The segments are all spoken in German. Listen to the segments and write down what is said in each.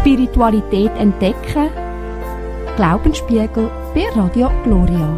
Spiritualität entdecken. Glaubensspiegel bei Radio Gloria.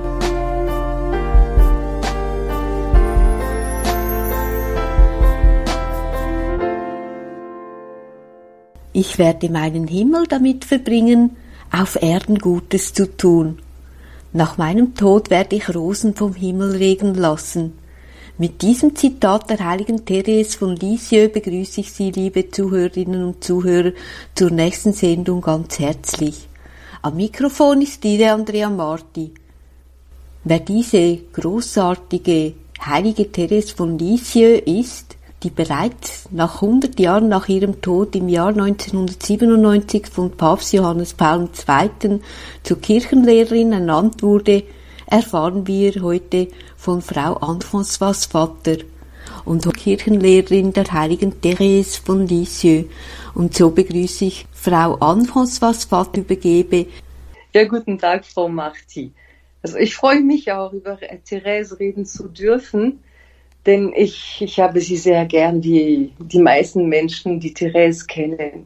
Ich werde meinen Himmel damit verbringen, auf Erden Gutes zu tun. Nach meinem Tod werde ich Rosen vom Himmel regnen lassen. Mit diesem Zitat der heiligen Therese von Lisieux begrüße ich Sie, liebe Zuhörerinnen und Zuhörer, zur nächsten Sendung ganz herzlich. Am Mikrofon ist Ihre Andrea Marti. Wer diese großartige heilige Therese von Lisieux ist, die bereits nach 100 Jahren nach ihrem Tod im Jahr 1997 von Papst Johannes Paul II. Zur Kirchenlehrerin ernannt wurde, erfahren wir heute von Frau Anne-Françoise Vatter und Kirchenlehrerin der heiligen Therese von Lisieux. Und so begrüße ich Frau Anne-Françoise Vatter, übergebe. Ja, guten Tag, Frau Marti. Also ich freue mich auch, über Therese reden zu dürfen, denn ich habe sie sehr gern, wie die meisten Menschen, die Therese kennen.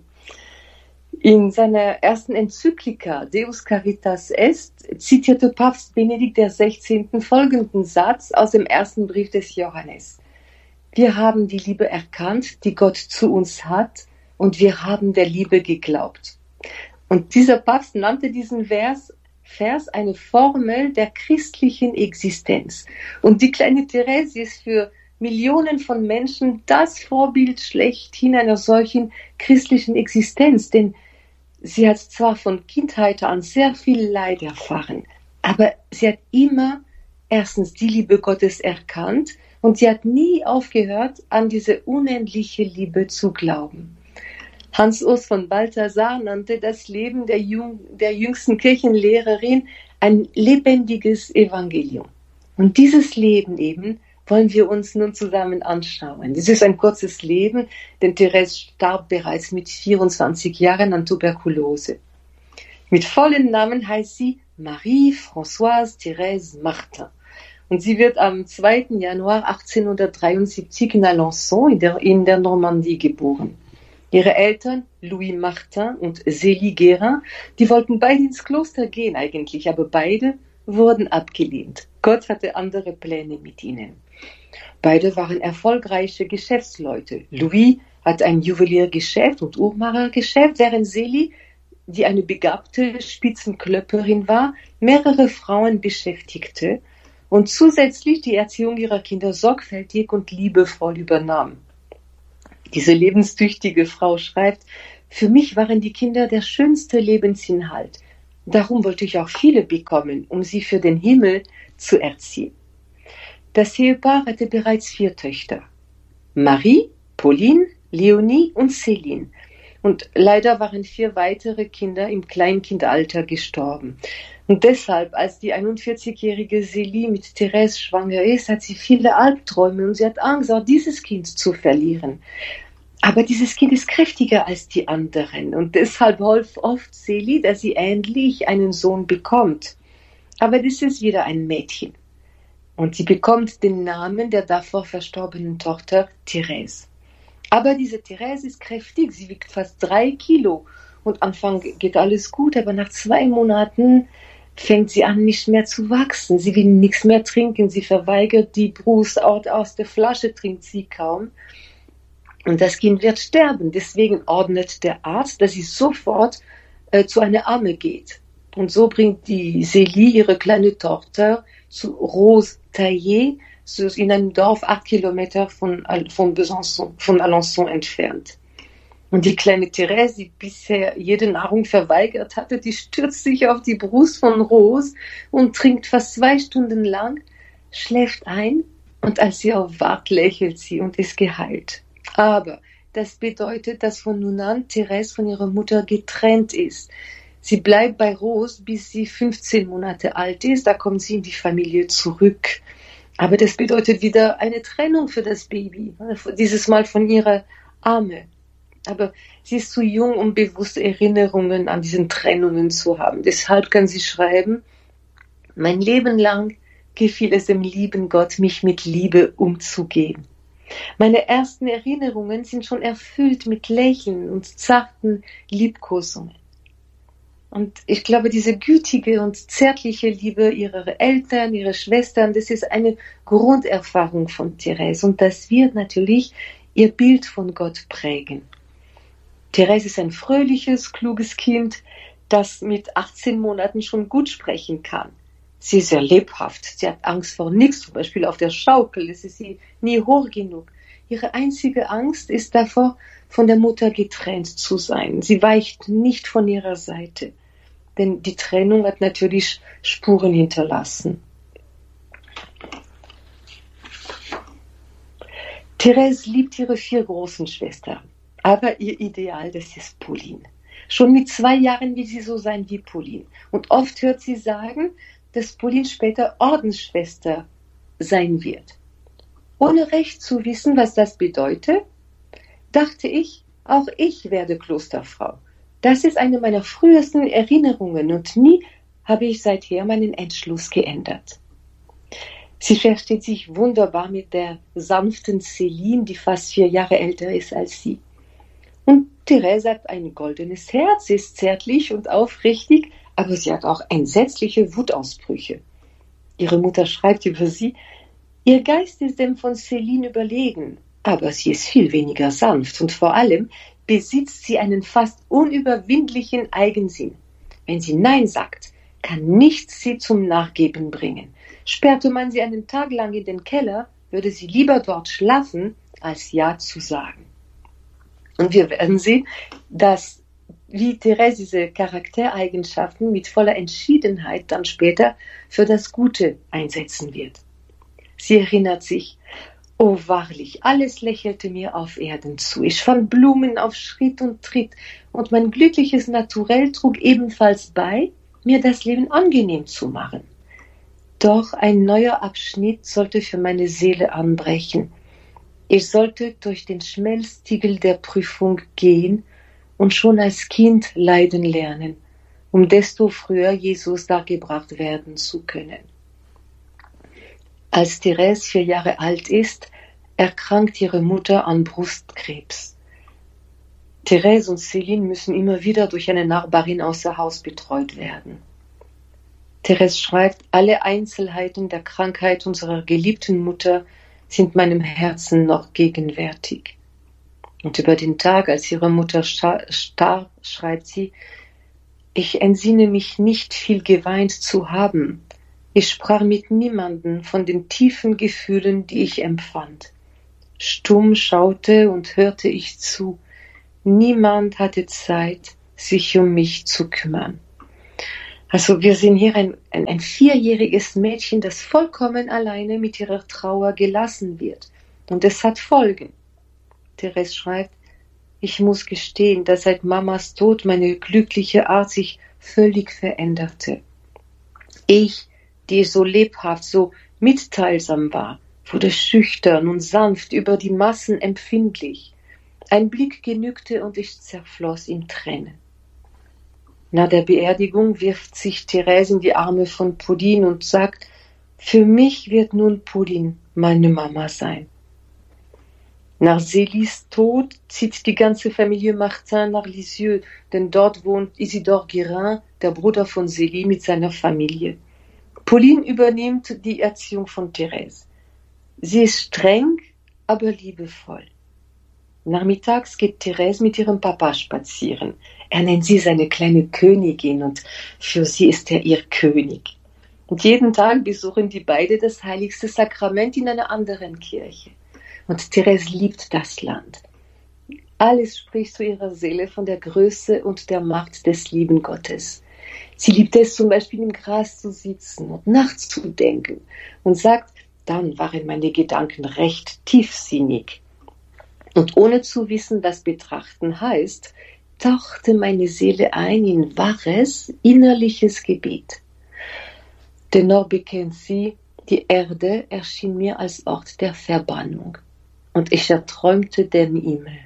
In seiner ersten Enzyklika Deus Caritas Est zitierte Papst Benedikt XVI. Folgenden Satz aus dem ersten Brief des Johannes. Wir haben die Liebe erkannt, die Gott zu uns hat, und wir haben der Liebe geglaubt. Und dieser Papst nannte diesen Vers eine Formel der christlichen Existenz. Und die kleine Therese ist für Millionen von Menschen das Vorbild schlechthin einer solchen christlichen Existenz, denn sie hat zwar von Kindheit an sehr viel Leid erfahren, aber sie hat immer erstens die Liebe Gottes erkannt und sie hat nie aufgehört, an diese unendliche Liebe zu glauben. Hans Urs von Balthasar nannte das Leben der jüngsten Kirchenlehrerin ein lebendiges Evangelium. Und dieses Leben eben wollen wir uns nun zusammen anschauen. Es ist ein kurzes Leben, denn Therese starb bereits mit 24 Jahren an Tuberkulose. Mit vollen Namen heißt sie Marie-Françoise Thérèse Martin. Und sie wird am 2. Januar 1873 in Alençon in der Normandie geboren. Ihre Eltern, Louis Martin und Zélie Guérin, die wollten beide ins Kloster gehen eigentlich, aber beide wurden abgelehnt. Gott hatte andere Pläne mit ihnen. Beide waren erfolgreiche Geschäftsleute. Louis hat ein Juweliergeschäft und Uhrmachergeschäft, während Zélie, die eine begabte Spitzenklöpperin war, mehrere Frauen beschäftigte und zusätzlich die Erziehung ihrer Kinder sorgfältig und liebevoll übernahm. Diese lebenstüchtige Frau schreibt, für mich waren die Kinder der schönste Lebensinhalt. Darum wollte ich auch viele bekommen, um sie für den Himmel zu erziehen. Das Ehepaar hatte bereits 4 Töchter. Marie, Pauline, Leonie und Céline. Und leider waren 4 weitere Kinder im Kleinkindalter gestorben. Und deshalb, als die 41-jährige Célie mit Therese schwanger ist, hat sie viele Albträume und sie hat Angst, auch dieses Kind zu verlieren. Aber dieses Kind ist kräftiger als die anderen und deshalb hofft oft Célie, dass sie endlich einen Sohn bekommt. Aber das ist wieder ein Mädchen. Und sie bekommt den Namen der davor verstorbenen Tochter Therese. Aber diese Therese ist kräftig, sie wiegt fast 3 Kilo. Und am Anfang geht alles gut, aber nach 2 Monaten fängt sie an, nicht mehr zu wachsen. Sie will nichts mehr trinken, sie verweigert die Brust, aus der Flasche trinkt sie kaum. Und das Kind wird sterben. Deswegen ordnet der Arzt, dass sie sofort zu einer Amme geht. Und so bringt die Célie ihre kleine Tochter zu Rose Taillé, in einem Dorf 8 Kilometer von Alençon entfernt. Und die kleine Therese, die bisher jede Nahrung verweigert hatte, die stürzt sich auf die Brust von Rose und trinkt fast 2 Stunden lang, schläft ein und als sie aufwacht, lächelt sie und ist geheilt. Aber das bedeutet, dass von nun an Therese von ihrer Mutter getrennt ist. Sie bleibt bei Rose, bis sie 15 Monate alt ist, da kommt sie in die Familie zurück. Aber das bedeutet wieder eine Trennung für das Baby, dieses Mal von ihrer Amme. Aber sie ist zu jung, um bewusste Erinnerungen an diesen Trennungen zu haben. Deshalb kann sie schreiben, mein Leben lang gefiel es dem lieben Gott, mich mit Liebe umzugehen. Meine ersten Erinnerungen sind schon erfüllt mit Lächeln und zarten Liebkosungen. Und ich glaube, diese gütige und zärtliche Liebe ihrer Eltern, ihrer Schwestern, das ist eine Grunderfahrung von Therese. Und das wird natürlich ihr Bild von Gott prägen. Therese ist ein fröhliches, kluges Kind, das mit 18 Monaten schon gut sprechen kann. Sie ist sehr lebhaft. Sie hat Angst vor nichts, zum Beispiel auf der Schaukel. Es ist sie nie hoch genug. Ihre einzige Angst ist davor, von der Mutter getrennt zu sein. Sie weicht nicht von ihrer Seite. Denn die Trennung hat natürlich Spuren hinterlassen. Therese liebt ihre 4 großen Schwestern. Aber ihr Ideal, das ist Pauline. Schon mit 2 Jahren will sie so sein wie Pauline. Und oft hört sie sagen, dass Pauline später Ordensschwester sein wird. Ohne recht zu wissen, was das bedeutet, dachte ich, auch ich werde Klosterfrau. Das ist eine meiner frühesten Erinnerungen und nie habe ich seither meinen Entschluss geändert. Sie versteht sich wunderbar mit der sanften Céline, die fast 4 Jahre älter ist als sie. Und Therese hat ein goldenes Herz, sie ist zärtlich und aufrichtig, aber sie hat auch entsetzliche Wutausbrüche. Ihre Mutter schreibt über sie, ihr Geist ist dem von Céline überlegen, aber sie ist viel weniger sanft und vor allem besitzt sie einen fast unüberwindlichen Eigensinn. Wenn sie Nein sagt, kann nichts sie zum Nachgeben bringen. Sperrte man sie einen Tag lang in den Keller, würde sie lieber dort schlafen, als Ja zu sagen. Und wir werden sehen, dass wie Therese diese Charaktereigenschaften mit voller Entschiedenheit dann später für das Gute einsetzen wird. Sie erinnert sich, oh wahrlich, alles lächelte mir auf Erden zu. Ich fand Blumen auf Schritt und Tritt und mein glückliches Naturell trug ebenfalls bei, mir das Leben angenehm zu machen. Doch ein neuer Abschnitt sollte für meine Seele anbrechen. Ich sollte durch den Schmelztiegel der Prüfung gehen und schon als Kind leiden lernen, um desto früher Jesus dargebracht werden zu können. Als Therese 4 Jahre alt ist, erkrankt ihre Mutter an Brustkrebs. Therese und Céline müssen immer wieder durch eine Nachbarin außer Haus betreut werden. Therese schreibt, alle Einzelheiten der Krankheit unserer geliebten Mutter sind meinem Herzen noch gegenwärtig. Und über den Tag, als ihre Mutter starb, schreibt sie, ich entsinne mich nicht, viel geweint zu haben. Ich sprach mit niemanden von den tiefen Gefühlen, die ich empfand. Stumm schaute und hörte ich zu. Niemand hatte Zeit, sich um mich zu kümmern. Also wir sehen hier ein 4-jähriges Mädchen, das vollkommen alleine mit ihrer Trauer gelassen wird. Und es hat Folgen. Therese schreibt, ich muss gestehen, dass seit Mamas Tod meine glückliche Art sich völlig veränderte. Ich, die so lebhaft, so mitteilsam war, wurde schüchtern und sanft, über die Massen empfindlich. Ein Blick genügte und ich zerfloss in Tränen. Nach der Beerdigung wirft sich Therese in die Arme von Pauline und sagt, für mich wird nun Pauline meine Mama sein. Nach Célies Tod zieht die ganze Familie Martin nach Lisieux, denn dort wohnt Isidore Guérin, der Bruder von Célie, mit seiner Familie. Pauline übernimmt die Erziehung von Therese. Sie ist streng, aber liebevoll. Nachmittags geht Therese mit ihrem Papa spazieren. Er nennt sie seine kleine Königin und für sie ist er ihr König. Und jeden Tag besuchen die beiden das heiligste Sakrament in einer anderen Kirche. Und Therese liebt das Land. Alles spricht zu ihrer Seele von der Größe und der Macht des lieben Gottes. Sie liebt es zum Beispiel im Gras zu sitzen und nachts zu denken und sagt, dann waren meine Gedanken recht tiefsinnig. Und ohne zu wissen, was betrachten heißt, tauchte meine Seele ein in wahres, innerliches Gebet. Dennoch bekennt sie, die Erde erschien mir als Ort der Verbannung und ich erträumte den Himmel.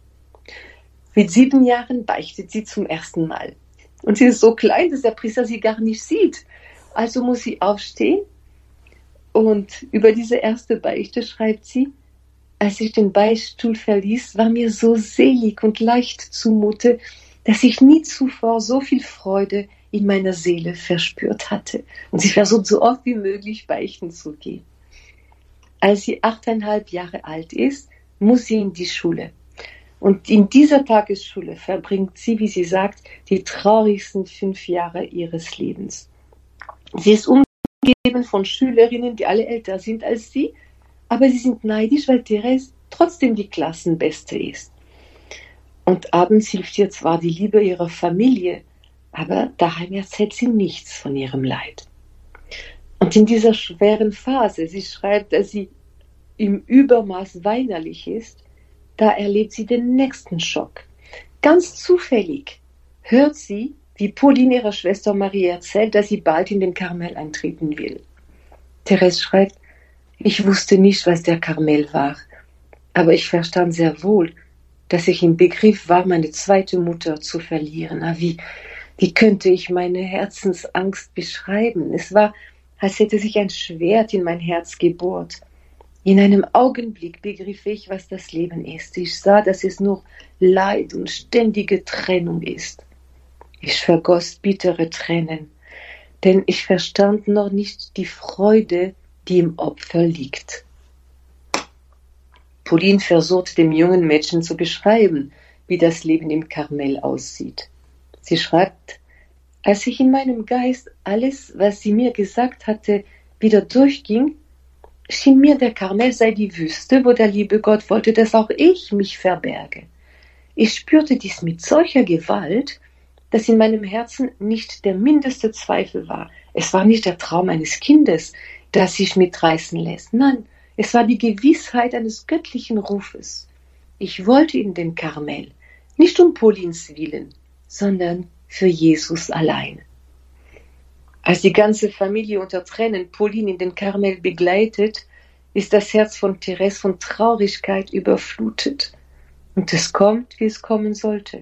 Mit 7 Jahren beichtet sie zum ersten Mal. Und sie ist so klein, dass der Priester sie gar nicht sieht. Also muss sie aufstehen und über diese erste Beichte schreibt sie, als ich den Beichtstuhl verließ, war mir so selig und leicht zumute, dass ich nie zuvor so viel Freude in meiner Seele verspürt hatte. Und sie versucht, so oft wie möglich beichten zu gehen. Als sie 8,5 Jahre alt ist, muss sie in die Schule. Und in dieser Tagesschule verbringt sie, wie sie sagt, die traurigsten 5 Jahre ihres Lebens. Sie ist umgeben von Schülerinnen, die alle älter sind als sie, aber sie sind neidisch, weil Therese trotzdem die Klassenbeste ist. Und abends hilft ihr zwar die Liebe ihrer Familie, aber daheim erzählt sie nichts von ihrem Leid. Und in dieser schweren Phase, sie schreibt, dass sie im Übermaß weinerlich ist, da erlebt sie den nächsten Schock. Ganz zufällig hört sie, wie Pauline ihrer Schwester Marie erzählt, dass sie bald in den Karmel eintreten will. Therese schreibt, ich wusste nicht, was der Karmel war, aber ich verstand sehr wohl, dass ich im Begriff war, meine zweite Mutter zu verlieren. Wie könnte ich meine Herzensangst beschreiben? Es war, als hätte sich ein Schwert in mein Herz gebohrt. In einem Augenblick begriff ich, was das Leben ist. Ich sah, dass es nur Leid und ständige Trennung ist. Ich vergoss bittere Tränen, denn ich verstand noch nicht die Freude, die im Opfer liegt. Pauline versucht, dem jungen Mädchen zu beschreiben, wie das Leben im Karmel aussieht. Sie schreibt, als ich in meinem Geist alles, was sie mir gesagt hatte, wieder durchging, schien mir, der Karmel sei die Wüste, wo der liebe Gott wollte, dass auch ich mich verberge. Ich spürte dies mit solcher Gewalt, dass in meinem Herzen nicht der mindeste Zweifel war. Es war nicht der Traum eines Kindes, das sich mitreißen lässt. Nein, es war die Gewissheit eines göttlichen Rufes. Ich wollte in den Karmel, nicht um Paulines Willen, sondern für Jesus allein. Als die ganze Familie unter Tränen Pauline in den Karmel begleitet, ist das Herz von Therese von Traurigkeit überflutet. Und es kommt, wie es kommen sollte.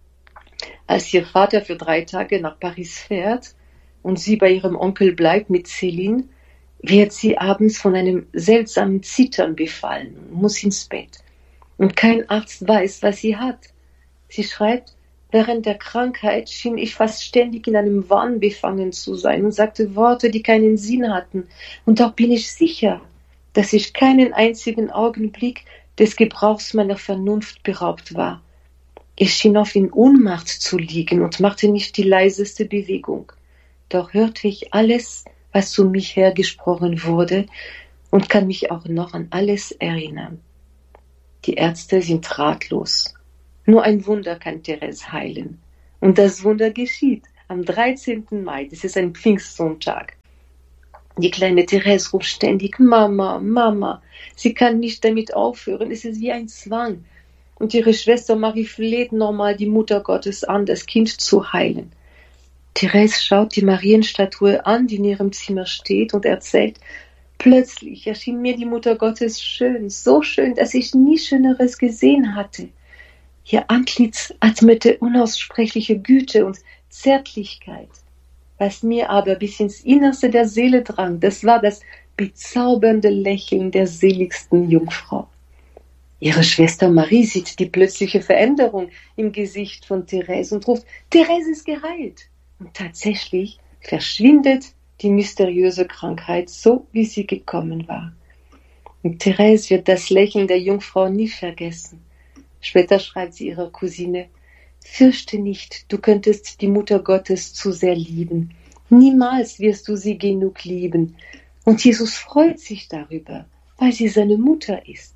Als ihr Vater für 3 Tage nach Paris fährt und sie bei ihrem Onkel bleibt mit Céline, wird sie abends von einem seltsamen Zittern befallen und muss ins Bett. Und kein Arzt weiß, was sie hat. Sie schreibt, während der Krankheit schien ich fast ständig in einem Wahn befangen zu sein und sagte Worte, die keinen Sinn hatten. Und doch bin ich sicher, dass ich keinen einzigen Augenblick des Gebrauchs meiner Vernunft beraubt war. Ich schien oft in Ohnmacht zu liegen und machte nicht die leiseste Bewegung. Doch hörte ich alles, was zu mich hergesprochen wurde, und kann mich auch noch an alles erinnern. Die Ärzte sind ratlos. Nur ein Wunder kann Therese heilen. Und das Wunder geschieht am 13. Mai. Das ist ein Pfingstsonntag. Die kleine Therese ruft ständig, Mama, Mama. Sie kann nicht damit aufhören. Es ist wie ein Zwang. Und ihre Schwester Marie fleht nochmal die Mutter Gottes an, das Kind zu heilen. Therese schaut die Marienstatue an, die in ihrem Zimmer steht, und erzählt, plötzlich erschien mir die Mutter Gottes schön, so schön, dass ich nie Schöneres gesehen hatte. Ihr Antlitz atmete unaussprechliche Güte und Zärtlichkeit. Was mir aber bis ins Innerste der Seele drang, das war das bezaubernde Lächeln der seligsten Jungfrau. Ihre Schwester Marie sieht die plötzliche Veränderung im Gesicht von Therese und ruft, Therese ist geheilt. Und tatsächlich verschwindet die mysteriöse Krankheit so, wie sie gekommen war. Und Therese wird das Lächeln der Jungfrau nie vergessen. Später schreibt sie ihrer Cousine, fürchte nicht, du könntest die Mutter Gottes zu sehr lieben. Niemals wirst du sie genug lieben. Und Jesus freut sich darüber, weil sie seine Mutter ist.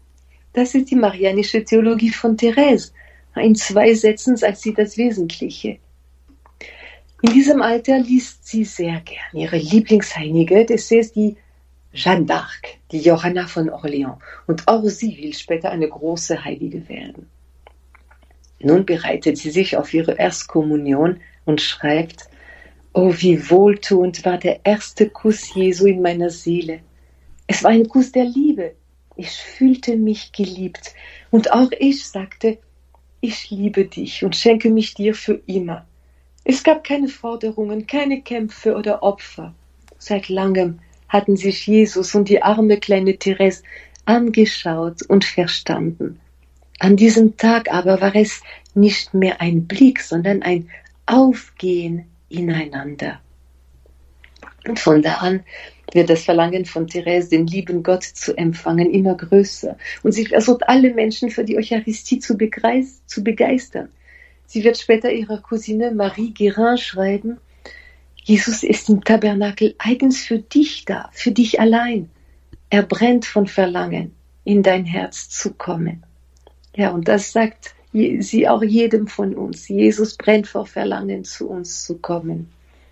Das ist die marianische Theologie von Therese. In 2 Sätzen sagt sie das Wesentliche. In diesem Alter liest sie sehr gern. Ihre Lieblingsheilige, das ist die Jeanne d'Arc, die Johanna von Orleans. Und auch sie will später eine große Heilige werden. Nun bereitet sie sich auf ihre Erstkommunion und schreibt, oh, wie wohltuend war der erste Kuss Jesu in meiner Seele. Es war ein Kuss der Liebe. Ich fühlte mich geliebt. Und auch ich sagte, ich liebe dich und schenke mich dir für immer. Es gab keine Forderungen, keine Kämpfe oder Opfer. Seit langem hatten sich Jesus und die arme kleine Therese angeschaut und verstanden. An diesem Tag aber war es nicht mehr ein Blick, sondern ein Aufgehen ineinander. Und von da an wird das Verlangen von Therese, den lieben Gott zu empfangen, immer größer. Und sie versucht, alle Menschen für die Eucharistie zu begeistern. Sie wird später ihrer Cousine Marie Guérin schreiben: Jesus ist im Tabernakel eigens für dich da, für dich allein. Er brennt von Verlangen, in dein Herz zu kommen. Ja, und das sagt sie auch jedem von uns. Jesus brennt vor Verlangen, zu uns zu kommen.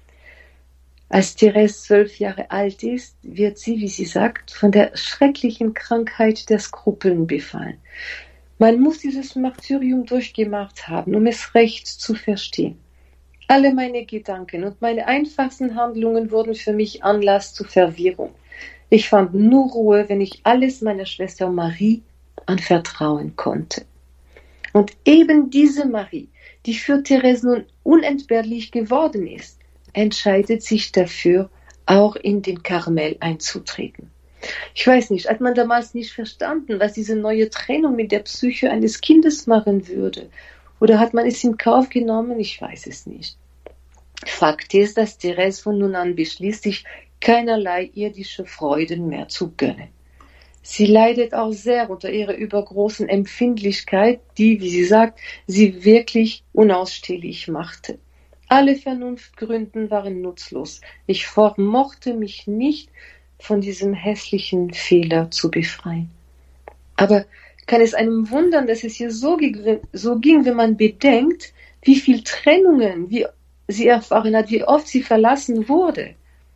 Als Therese 12 Jahre alt ist, wird sie, wie sie sagt, von der schrecklichen Krankheit der Skrupeln befallen. Man muss dieses Martyrium durchgemacht haben, um es recht zu verstehen. Alle meine Gedanken und meine einfachsten Handlungen wurden für mich Anlass zur Verwirrung. Ich fand nur Ruhe, wenn ich alles meiner Schwester Marie anvertrauen konnte. Und eben diese Marie, die für Therese nun unentbehrlich geworden ist, entscheidet sich dafür, auch in den Karmel einzutreten. Ich weiß nicht, hat man damals nicht verstanden, was diese neue Trennung mit der Psyche eines Kindes machen würde? Oder hat man es in Kauf genommen? Ich weiß es nicht. Fakt ist, dass Therese von nun an beschließt, sich keinerlei irdische Freuden mehr zu gönnen. Sie leidet auch sehr unter ihrer übergroßen Empfindlichkeit, die, wie sie sagt, sie wirklich unausstehlich machte. Alle Vernunftgründen waren nutzlos. Ich vermochte mich nicht, von diesem hässlichen Fehler zu befreien. Aber kann es einem wundern, dass es ihr so ging, wenn man bedenkt, wie viel Trennungen wie sie erfahren hat, wie oft sie verlassen wurde.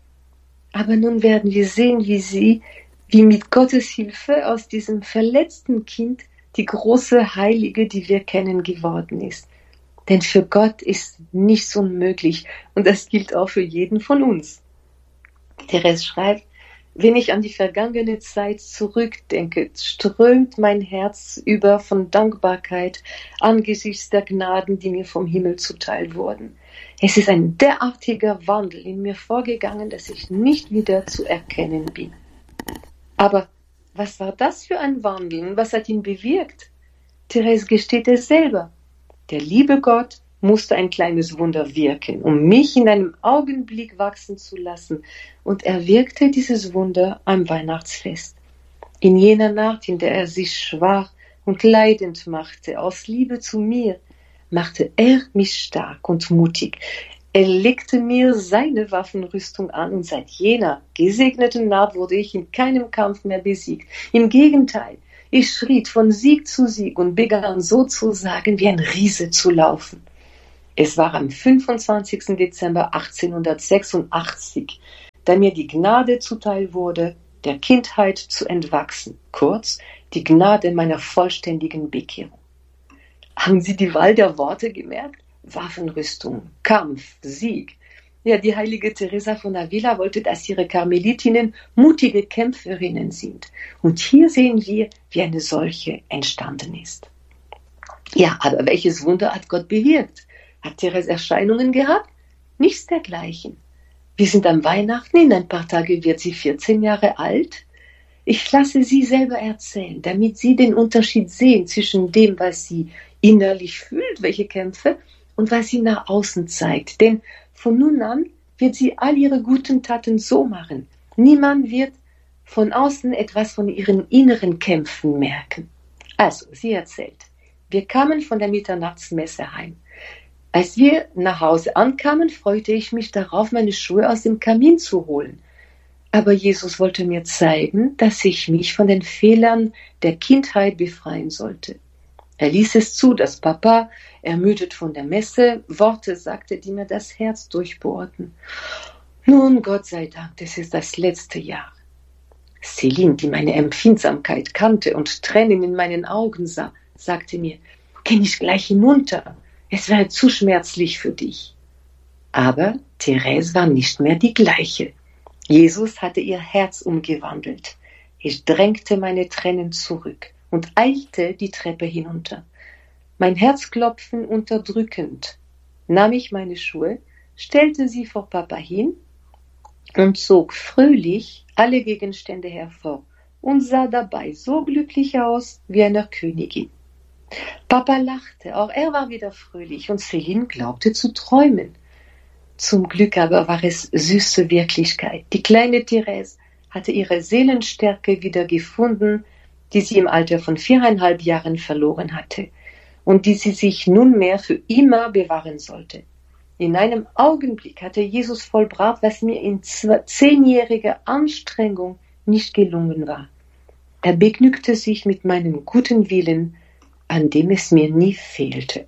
Aber nun werden wir sehen, wie mit Gottes Hilfe aus diesem verletzten Kind die große Heilige, die wir kennen, geworden ist. Denn für Gott ist nichts unmöglich und das gilt auch für jeden von uns. Therese schreibt: Wenn ich an die vergangene Zeit zurückdenke, strömt mein Herz über von Dankbarkeit angesichts der Gnaden, die mir vom Himmel zuteil wurden. Es ist ein derartiger Wandel in mir vorgegangen, dass ich nicht wieder zu erkennen bin. Aber was war das für ein Wandel und was hat ihn bewirkt? Therese gesteht es selber. Der liebe Gott musste ein kleines Wunder wirken, um mich in einem Augenblick wachsen zu lassen. Und er wirkte dieses Wunder am Weihnachtsfest. In jener Nacht, in der er sich schwach und leidend machte, aus Liebe zu mir, machte er mich stark und mutig. Er legte mir seine Waffenrüstung an und seit jener gesegneten Nacht wurde ich in keinem Kampf mehr besiegt. Im Gegenteil, ich schritt von Sieg zu Sieg und begann sozusagen wie ein Riese zu laufen. Es war am 25. Dezember 1886, da mir die Gnade zuteil wurde, der Kindheit zu entwachsen, kurz die Gnade meiner vollständigen Bekehrung. Haben Sie die Wahl der Worte gemerkt? Waffenrüstung, Kampf, Sieg. Ja, die heilige Teresa von Avila wollte, dass ihre Karmelitinnen mutige Kämpferinnen sind. Und hier sehen wir, wie eine solche entstanden ist. Ja, aber welches Wunder hat Gott bewirkt? Hat Therese Erscheinungen gehabt? Nichts dergleichen. Wir sind am Weihnachten, in ein paar Tage wird sie 14 Jahre alt. Ich lasse sie selber erzählen, damit sie den Unterschied sehen zwischen dem, was sie innerlich fühlt, welche Kämpfe, und was sie nach außen zeigt. Denn von nun an wird sie all ihre guten Taten so machen. Niemand wird von außen etwas von ihren inneren Kämpfen merken. Also, sie erzählt, wir kamen von der Mitternachtsmesse heim. Als wir nach Hause ankamen, freute ich mich darauf, meine Schuhe aus dem Kamin zu holen. Aber Jesus wollte mir zeigen, dass ich mich von den Fehlern der Kindheit befreien sollte. Er ließ es zu, dass Papa, ermüdet von der Messe, Worte sagte, die mir das Herz durchbohrten. Nun, Gott sei Dank, das ist das letzte Jahr. Céline, die meine Empfindsamkeit kannte und Tränen in meinen Augen sah, sagte mir, geh nicht gleich hinunter, es wäre zu schmerzlich für dich. Aber Therese war nicht mehr die gleiche. Jesus hatte ihr Herz umgewandelt. Ich drängte meine Tränen zurück und eilte die Treppe hinunter. Mein Herzklopfen unterdrückend, nahm ich meine Schuhe, stellte sie vor Papa hin und zog fröhlich alle Gegenstände hervor, und sah dabei so glücklich aus wie eine Königin. Papa lachte, auch er war wieder fröhlich und Céline glaubte zu träumen. Zum Glück aber war es süße Wirklichkeit. Die kleine Thérèse hatte ihre Seelenstärke wieder gefunden, die sie im Alter von 4,5 Jahren verloren hatte und die sie sich nunmehr für immer bewahren sollte. In einem Augenblick hatte Jesus vollbracht, was mir in 10-jähriger Anstrengung nicht gelungen war. Er begnügte sich mit meinem guten Willen, an dem es mir nie fehlte.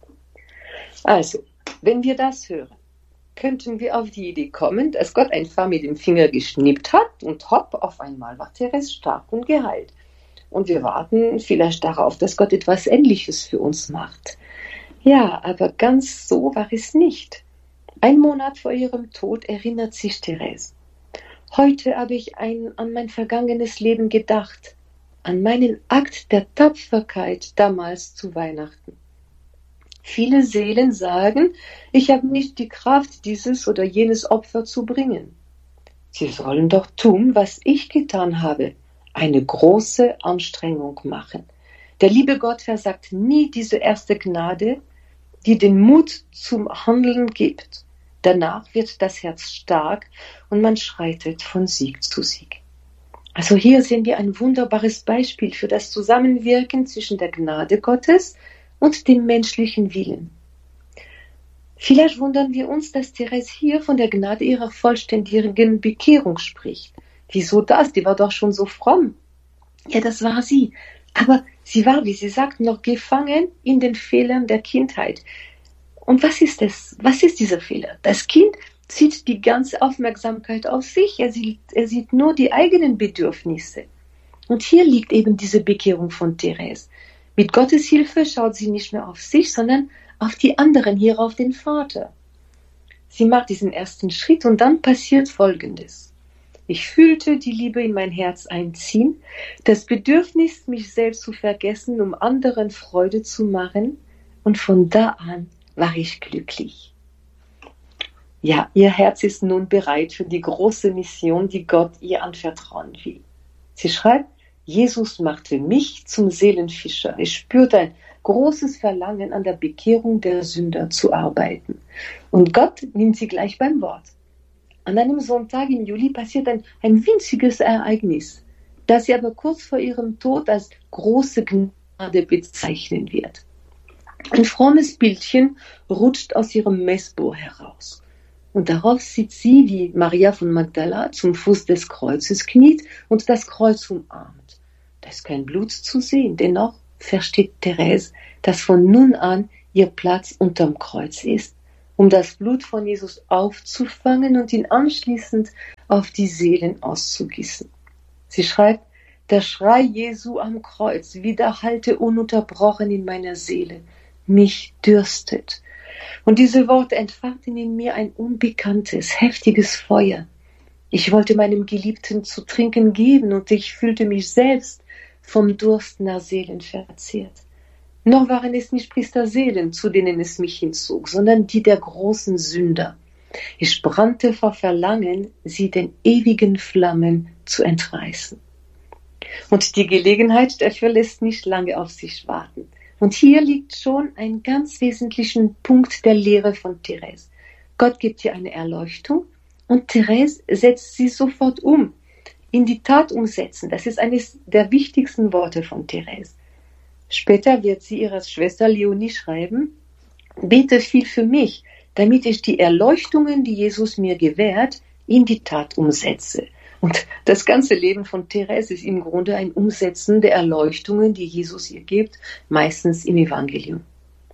Also, wenn wir das hören, könnten wir auf die Idee kommen, dass Gott einfach mit dem Finger geschnippt hat und hopp, auf einmal war Thérèse stark und geheilt. Und wir warten vielleicht darauf, dass Gott etwas Ähnliches für uns macht. Ja, aber ganz so war es nicht. 1 Monat vor ihrem Tod erinnert sich Thérèse. Heute habe ich an mein vergangenes Leben gedacht, an meinen Akt der Tapferkeit damals zu Weihnachten. Viele Seelen sagen, ich habe nicht die Kraft, dieses oder jenes Opfer zu bringen. Sie sollen doch tun, was ich getan habe, eine große Anstrengung machen. Der liebe Gott versagt nie diese erste Gnade, die den Mut zum Handeln gibt. Danach wird das Herz stark und man schreitet von Sieg zu Sieg. Also hier sehen wir ein wunderbares Beispiel für das Zusammenwirken zwischen der Gnade Gottes und dem menschlichen Willen. Vielleicht wundern wir uns, dass Thérèse hier von der Gnade ihrer vollständigen Bekehrung spricht. Wieso das? Die war doch schon so fromm. Ja, das war sie. Aber sie war, wie sie sagt, noch gefangen in den Fehlern der Kindheit. Und was ist das? Was ist dieser Fehler? Das Kind zieht die ganze Aufmerksamkeit auf sich. Er sieht nur die eigenen Bedürfnisse. Und hier liegt eben diese Bekehrung von Thérèse. Mit Gottes Hilfe schaut sie nicht mehr auf sich, sondern auf die anderen, hier auf den Vater. Sie macht diesen ersten Schritt und dann passiert Folgendes. Ich fühlte die Liebe in mein Herz einziehen, das Bedürfnis, mich selbst zu vergessen, um anderen Freude zu machen, und von da an war ich glücklich. Ja, ihr Herz ist nun bereit für die große Mission, die Gott ihr anvertrauen will. Sie schreibt, Jesus machte mich zum Seelenfischer. Ich spürte ein großes Verlangen, an der Bekehrung der Sünder zu arbeiten. Und Gott nimmt sie gleich beim Wort. An einem Sonntag im Juli passiert ein winziges Ereignis, das sie aber kurz vor ihrem Tod als große Gnade bezeichnen wird. Ein frommes Bildchen rutscht aus ihrem Messbuch heraus. Und darauf sieht sie, wie Maria von Magdala zum Fuß des Kreuzes kniet und das Kreuz umarmt. Da ist kein Blut zu sehen, dennoch versteht Thérèse, dass von nun an ihr Platz unterm Kreuz ist, um das Blut von Jesus aufzufangen und ihn anschließend auf die Seelen auszugießen. Sie schreibt, der Schrei Jesu am Kreuz widerhallte ununterbrochen in meiner Seele, mich dürstet. Und diese Worte entfachten in mir ein unbekanntes, heftiges Feuer. Ich wollte meinem Geliebten zu trinken geben und ich fühlte mich selbst vom Durst nach Seelen verzehrt. Noch waren es nicht Priesterseelen, zu denen es mich hinzog, sondern die der großen Sünder. Ich brannte vor Verlangen, sie den ewigen Flammen zu entreißen. Und die Gelegenheit dafür lässt nicht lange auf sich warten. Und hier liegt schon ein ganz wesentlichen Punkt der Lehre von Thérèse. Gott gibt ihr eine Erleuchtung und Thérèse setzt sie sofort um. In die Tat umsetzen, das ist eines der wichtigsten Worte von Thérèse. Später wird sie ihrer Schwester Leonie schreiben, bete viel für mich, damit ich die Erleuchtungen, die Jesus mir gewährt, in die Tat umsetze. Und das ganze Leben von Thérèse ist im Grunde ein Umsetzen der Erleuchtungen, die Jesus ihr gibt, meistens im Evangelium.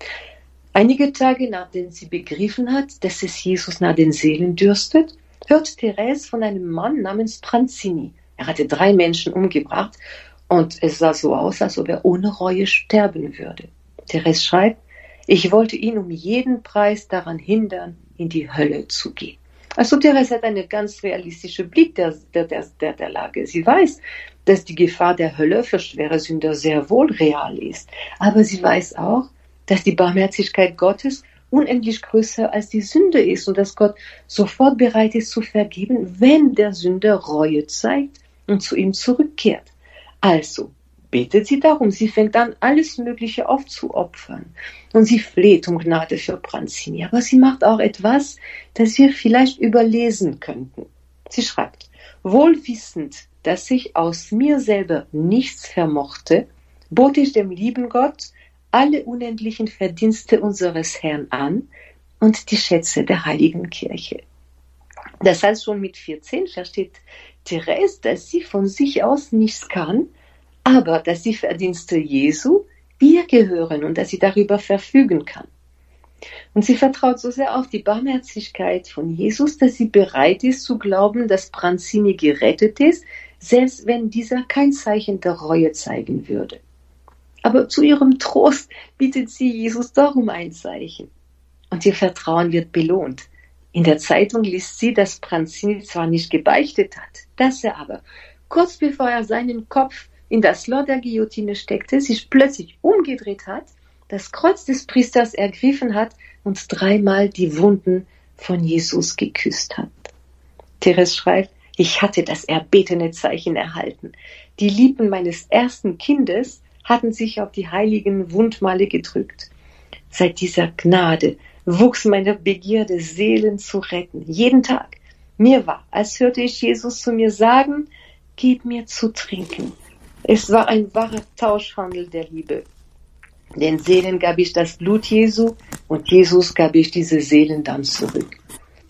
Einige Tage nachdem sie begriffen hat, dass es Jesus nach den Seelen dürstet, hört Thérèse von einem Mann namens Pranzini. Er hatte 3 Menschen umgebracht und es sah so aus, als ob er ohne Reue sterben würde. Thérèse schreibt, ich wollte ihn um jeden Preis daran hindern, in die Hölle zu gehen. Also Thérèse hat einen ganz realistischen Blick der Lage. Sie weiß, dass die Gefahr der Hölle für schwere Sünder sehr wohl real ist. Aber sie weiß auch, dass die Barmherzigkeit Gottes unendlich größer als die Sünde ist und dass Gott sofort bereit ist zu vergeben, wenn der Sünder Reue zeigt und zu ihm zurückkehrt. Also betet sie darum, sie fängt an, alles Mögliche aufzuopfern. Und sie fleht um Gnade für Branzini. Aber sie macht auch etwas, das wir vielleicht überlesen könnten. Sie schreibt, wohl wissend, dass ich aus mir selber nichts vermochte, bot ich dem lieben Gott alle unendlichen Verdienste unseres Herrn an und die Schätze der heiligen Kirche. Das heißt, schon mit 14 versteht Therese, dass sie von sich aus nichts kann, aber dass die Verdienste Jesu ihr gehören und dass sie darüber verfügen kann. Und sie vertraut so sehr auf die Barmherzigkeit von Jesus, dass sie bereit ist zu glauben, dass Branzini gerettet ist, selbst wenn dieser kein Zeichen der Reue zeigen würde. Aber zu ihrem Trost bittet sie Jesus doch um ein Zeichen. Und ihr Vertrauen wird belohnt. In der Zeitung liest sie, dass Branzini zwar nicht gebeichtet hat, dass er aber, kurz bevor er seinen Kopf in das Loch der Guillotine steckte, sich plötzlich umgedreht hat, das Kreuz des Priesters ergriffen hat und 3-mal die Wunden von Jesus geküsst hat. Therese schreibt, ich hatte das erbetene Zeichen erhalten. Die Lippen meines ersten Kindes hatten sich auf die heiligen Wundmale gedrückt. Seit dieser Gnade wuchs meine Begierde, Seelen zu retten. Jeden Tag. Mir war, als hörte ich Jesus zu mir sagen, gib mir zu trinken. Es war ein wahrer Tauschhandel der Liebe. Den Seelen gab ich das Blut Jesu und Jesus gab ich diese Seelen dann zurück.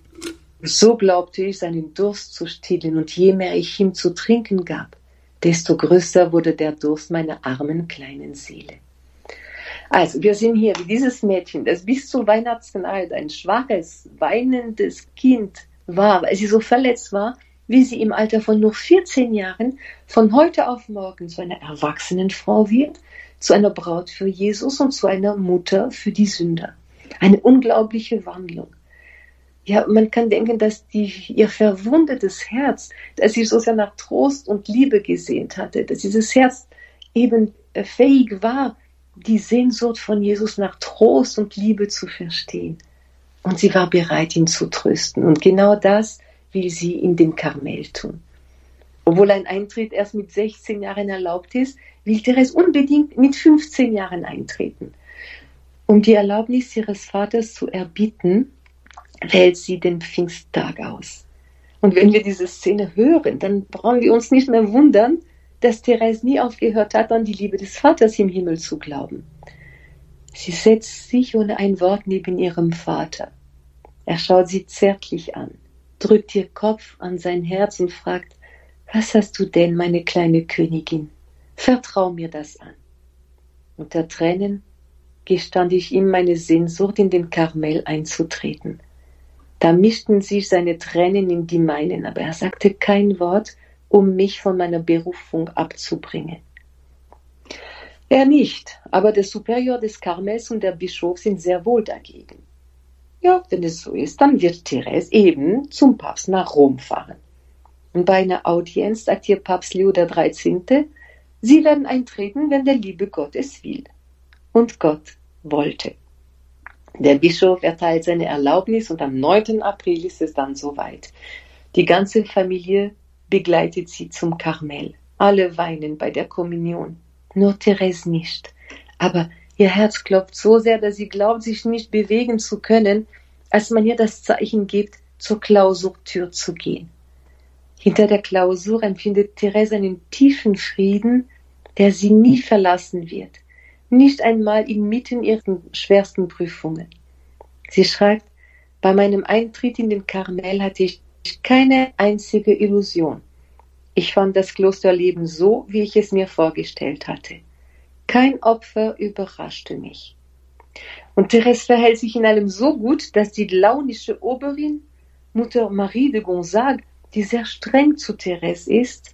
So glaubte ich, seinen Durst zu stillen, und je mehr ich ihm zu trinken gab, desto größer wurde der Durst meiner armen kleinen Seele. Also, wir sind hier wie dieses Mädchen, das bis zur Weihnachtszeit ein schwaches, weinendes Kind war, weil sie so verletzt war, wie sie im Alter von nur 14 Jahren von heute auf morgen zu einer erwachsenen Frau wird, zu einer Braut für Jesus und zu einer Mutter für die Sünder. Eine unglaubliche Wandlung. Ja, man kann denken, dass ihr verwundetes Herz, das sich so sehr nach Trost und Liebe gesehnt hatte, dass dieses Herz eben fähig war, die Sehnsucht von Jesus nach Trost und Liebe zu verstehen. Und sie war bereit, ihn zu trösten. Und genau das will sie in dem Karmel tun. Obwohl ein Eintritt erst mit 16 Jahren erlaubt ist, will Therese unbedingt mit 15 Jahren eintreten. Um die Erlaubnis ihres Vaters zu erbitten, wählt sie den Pfingsttag aus. Und wenn wir diese Szene hören, dann brauchen wir uns nicht mehr wundern, dass Therese nie aufgehört hat, an die Liebe des Vaters im Himmel zu glauben. Sie setzt sich ohne ein Wort neben ihrem Vater. Er schaut sie zärtlich an, drückt ihr Kopf an sein Herz und fragt, was hast du denn, meine kleine Königin? Vertrau mir das an. Unter Tränen gestand ich ihm meine Sehnsucht, in den Karmel einzutreten. Da mischten sich seine Tränen in die meinen, aber er sagte kein Wort, um mich von meiner Berufung abzubringen. Er nicht, aber der Superior des Karmels und der Bischof sind sehr wohl dagegen. Ja, wenn es so ist, dann wird Therese eben zum Papst nach Rom fahren. Und bei einer Audienz sagt ihr Papst Leo XIII., sie werden eintreten, wenn der liebe Gott es will. Und Gott wollte. Der Bischof erteilt seine Erlaubnis und am 9. April ist es dann soweit. Die ganze Familie begleitet sie zum Karmel. Alle weinen bei der Kommunion. Nur Therese nicht. Aber ihr Herz klopft so sehr, dass sie glaubt, sich nicht bewegen zu können, als man ihr das Zeichen gibt, zur Klausurtür zu gehen. Hinter der Klausur empfindet Therese einen tiefen Frieden, der sie nie verlassen wird. Nicht einmal inmitten ihrer schwersten Prüfungen. Sie schreibt, bei meinem Eintritt in den Karmel hatte ich keine einzige Illusion. Ich fand das Klosterleben so, wie ich es mir vorgestellt hatte. Kein Opfer überraschte mich. Und Therese verhält sich in allem so gut, dass die launische Oberin, Mutter Marie de Gonzague, die sehr streng zu Therese ist,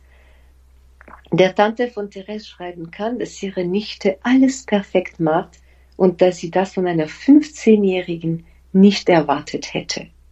der Tante von Therese schreiben kann, dass ihre Nichte alles perfekt macht und dass sie das von einer 15-Jährigen nicht erwartet hätte.